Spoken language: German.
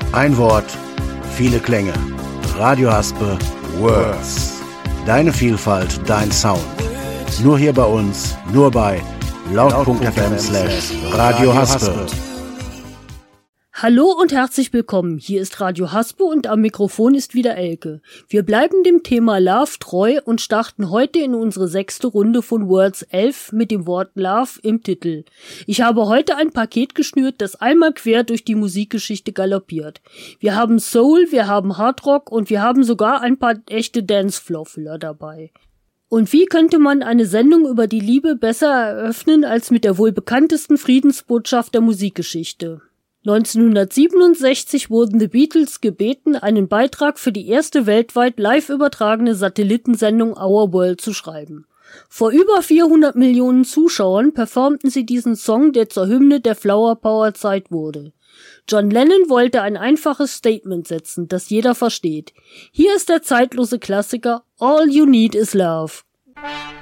Ein Wort, viele Klänge. Radio Haspe Words. Deine Vielfalt, dein Sound. Nur hier bei uns, nur bei laut.fm/Radio Haspe. Hallo und herzlich willkommen. Hier ist Radio Haspe und am Mikrofon ist wieder Elke. Wir bleiben dem Thema Love treu und starten heute in unsere 6. Runde von Words 11 mit dem Wort Love im Titel. Ich habe heute ein Paket geschnürt, das einmal quer durch die Musikgeschichte galoppiert. Wir haben Soul, wir haben Hardrock und wir haben sogar ein paar echte Dancefloor-Füller dabei. Und wie könnte man eine Sendung über die Liebe besser eröffnen als mit der wohl bekanntesten Friedensbotschaft der Musikgeschichte? 1967 wurden The Beatles gebeten, einen Beitrag für die erste weltweit live übertragene Satellitensendung Our World zu schreiben. Vor über 400 Millionen Zuschauern performten sie diesen Song, der zur Hymne der Flower Power Zeit wurde. John Lennon wollte ein einfaches Statement setzen, das jeder versteht. Hier ist der zeitlose Klassiker All You Need Is Love.